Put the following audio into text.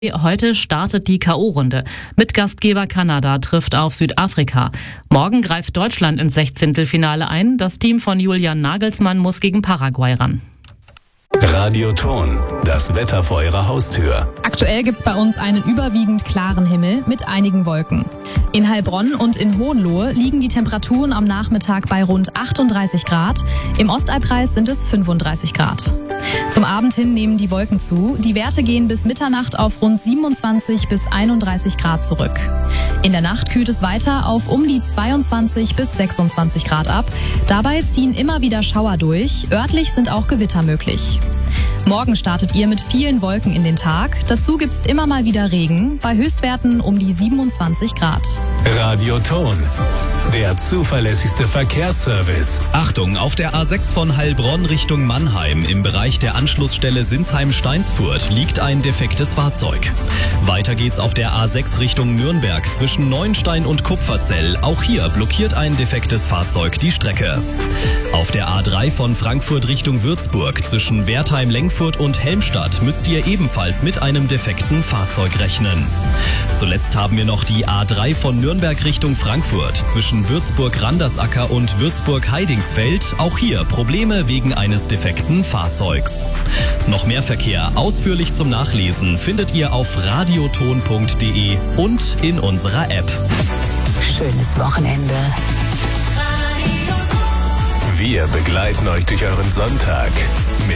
Heute startet die K.O.-Runde. Mitgastgeber Kanada trifft auf Südafrika. Morgen greift Deutschland ins Sechzehntelfinale ein. Das Team von Julian Nagelsmann muss gegen Paraguay ran. Radioton, das Wetter vor Ihrer Haustür. Aktuell gibt's bei uns einen überwiegend klaren Himmel mit einigen Wolken. In Heilbronn und in Hohenlohe liegen die Temperaturen am Nachmittag bei rund 38 Grad. Im Ostallkreis sind es 35 Grad. Zum Abend hin nehmen die Wolken zu. Die Werte gehen bis Mitternacht auf rund 27 bis 31 Grad zurück. In der Nacht kühlt es weiter auf um die 22 bis 26 Grad ab. Dabei ziehen immer wieder Schauer durch. Örtlich sind auch Gewitter möglich. Morgen startet ihr mit vielen Wolken in den Tag. Dazu gibt's immer mal wieder Regen, bei Höchstwerten um die 27 Grad. Radioton, der zuverlässigste Verkehrsservice. Achtung, auf der A6 von Heilbronn Richtung Mannheim im Bereich der Anschlussstelle Sinsheim-Steinsfurt liegt ein defektes Fahrzeug. Weiter geht's auf der A6 Richtung Nürnberg zwischen Neuenstein und Kupferzell. Auch hier blockiert ein defektes Fahrzeug die Strecke. Auf der A3 von Frankfurt Richtung Würzburg zwischen Wertheim-Lengfurt und Helmstadt müsst ihr ebenfalls mit einem defekten Fahrzeug rechnen. Zuletzt haben wir noch die A3 von Nürnberg Richtung Frankfurt zwischen Würzburg-Randersacker und Würzburg-Heidingsfeld. Auch hier Probleme wegen eines defekten Fahrzeugs. Noch mehr Verkehr ausführlich zum Nachlesen findet ihr auf radioton.de und in unserer App. Schönes Wochenende. Wir begleiten euch durch euren Sonntag.